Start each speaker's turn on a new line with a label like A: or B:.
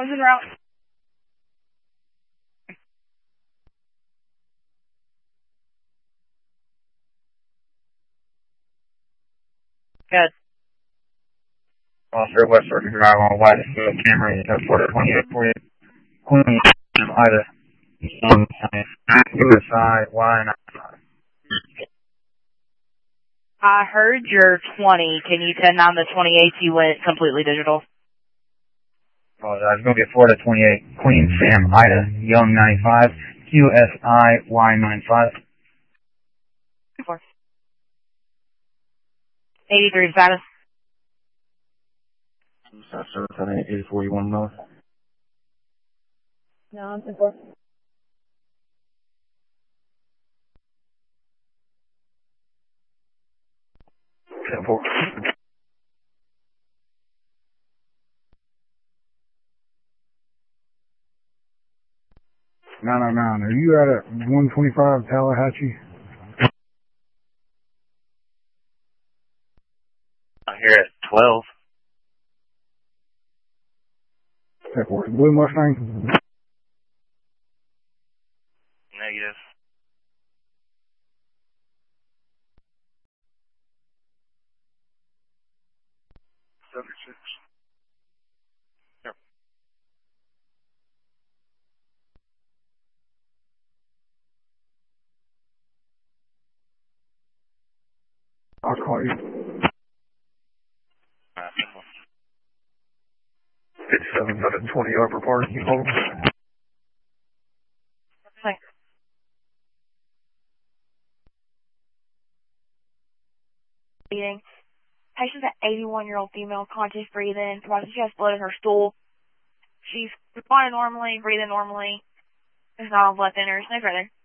A: was en route. Good.
B: Officer West Circuit Drive on White Field Camry, airport 2840, Queen, Ida, suicide, Y95.
A: I heard your 20. Can you 10-9 the 28 you went completely digital?
B: Apologize. Going to get Florida 28, Queen Sam, Ida, Young 95, QSI, Y95.
A: 83 status.
B: 841 north.
A: No, I'm 10-4.
C: Are you at 125 Tallahatchie?
B: I'm here at 12.
C: Blue Mustang?
B: Negative. 76. Yep.
C: I'll call you. 5720 Upper Park, you hold them.
A: Thanks. Patient's an 81-year-old female, conscious breathing. She has blood in her stool. She's responding normally, breathing normally. There's not a blood thinners, no further.